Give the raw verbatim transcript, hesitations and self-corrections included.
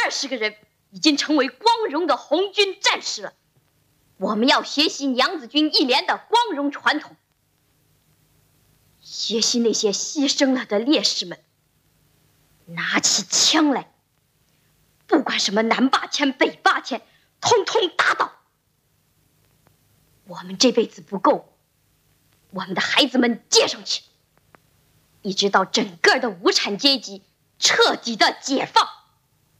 二十个人已经成为光荣的红军战士了。我们要学习娘子军一连的光荣传统，学习那些牺牲了的烈士们，拿起枪来，不管什么南八千北八千，通通打倒。我们这辈子不够，我们的孩子们接上去，一直到整个的无产阶级彻底的解放。